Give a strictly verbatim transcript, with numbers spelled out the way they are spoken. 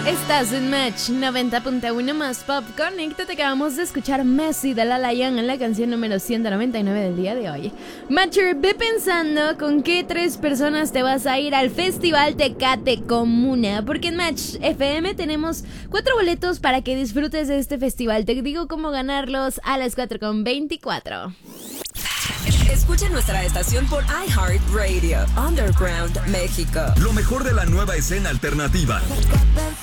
Estás en Match noventa punto uno más Pop Connect. Te acabamos de escuchar Messi de La Young en la canción número ciento noventa y nueve del día de hoy. Matcher, ve pensando con qué tres personas te vas a ir al Festival Tecate Comuna, porque en Match F M tenemos cuatro boletos para que disfrutes de este festival. Te digo cómo ganarlos a las cuatro con veinticuatro. Escucha nuestra estación por iHeartRadio, Underground México. Lo mejor de la nueva escena alternativa.